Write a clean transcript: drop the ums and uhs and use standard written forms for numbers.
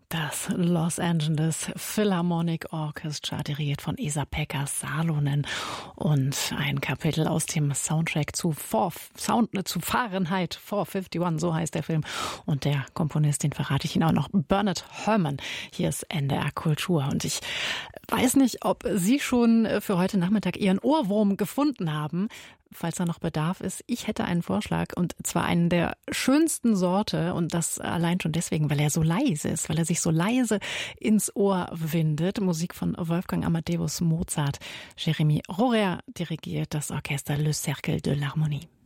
Das Los Angeles Philharmonic Orchestra, dirigiert von Esa-Pekka Salonen, und ein Kapitel aus dem Soundtrack zu Fahrenheit 451, so heißt der Film. Und der Komponist, den verrate ich Ihnen auch noch, Bernard Herrmann. Hier ist NDR Kultur. Und ich weiß nicht, ob Sie schon für heute Nachmittag Ihren Ohrwurm gefunden haben. Falls da noch Bedarf ist, ich hätte einen Vorschlag, und zwar einen der schönsten Sorte, und das allein schon deswegen, weil er so leise ist, weil er sich so leise ins Ohr windet. Musik von Wolfgang Amadeus Mozart. Jérémy Rohrer dirigiert das Orchester Le Cercle de l'Harmonie.